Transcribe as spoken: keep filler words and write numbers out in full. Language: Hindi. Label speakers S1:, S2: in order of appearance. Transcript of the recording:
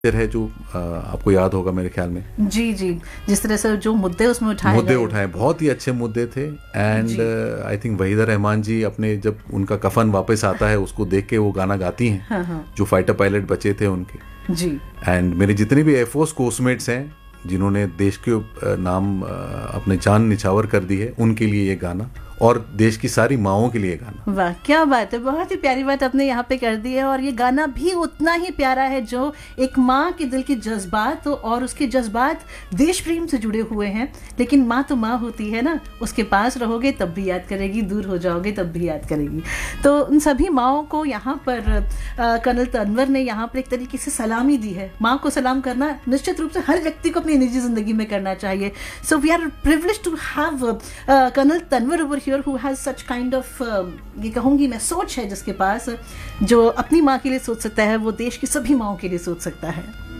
S1: है जो आ, आपको याद होगा मेरे ख्याल में।
S2: जी जी, जिस तरह से जो मुद्दे उसमें उठाए
S1: मुद्दे
S2: गए।
S1: उठाए बहुत ही अच्छे मुद्दे थे। And I think Waheeda Rehman जी अपने जब उनका कफन वापस आता है उसको देख के वो गाना गाती हैं।
S2: हाँ हाँ।
S1: जो फाइटर पायलट बचे थे उनके।
S2: जी।
S1: एंड मेरे जितने भी एयरफोर्स कोर्समेट्स हैं जिन्होंने देश के नाम अपने जान निछावर कर दी है उनके लिए ये गाना, और देश की सारी माओं के लिए गाना।
S2: वाह क्या बात है, बहुत ही प्यारी बात आपने यहाँ पे कर दी है। और ये गाना भी उतना ही प्यारा है जो एक माँ के दिल के जज्बात और उसके जज्बात देश प्रेम से जुड़े हुए हैं। लेकिन माँ तो माँ होती है ना, उसके पास रहोगे तब भी याद करेगी, दूर हो जाओगे तब भी याद करेगी। तो उन सभी माँओं को यहाँ पर कर्नल तनवर ने यहाँ पर एक तरीके से सलामी दी है। माँ को सलाम करना निश्चित रूप से हर व्यक्ति को अपनी निजी जिंदगी में करना चाहिए। So we are privileged to have colonel Tanwar over here who has such kind of uh, ये कहूँगी मैं सोच है जिसके पास, जो अपनी माँ के लिए सोच सकता है वो देश की सभी माँओं के लिए सोच सकता है।